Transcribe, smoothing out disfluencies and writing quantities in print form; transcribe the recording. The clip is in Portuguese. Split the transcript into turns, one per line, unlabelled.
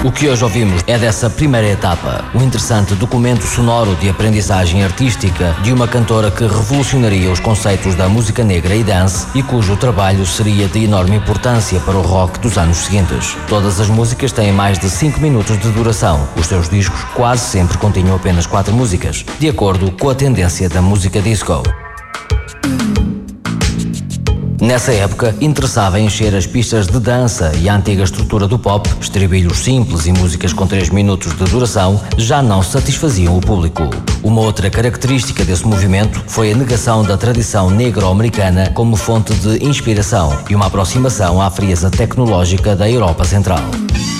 O que hoje ouvimos é dessa primeira etapa, um interessante documento sonoro de aprendizagem artística de uma cantora que revolucionaria os conceitos da música negra e dance e cujo trabalho seria de enorme importância para o rock dos anos seguintes. Todas as músicas têm mais de 5 minutos de duração. Os seus discos quase sempre continham apenas 4 músicas, de acordo com a tendência da música disco. Nessa época, interessava encher as pistas de dança e a antiga estrutura do pop, estribilhos simples e músicas com 3 minutos de duração, já não satisfaziam o público. Uma outra característica desse movimento foi a negação da tradição negro-americana como fonte de inspiração e uma aproximação à frieza tecnológica da Europa Central.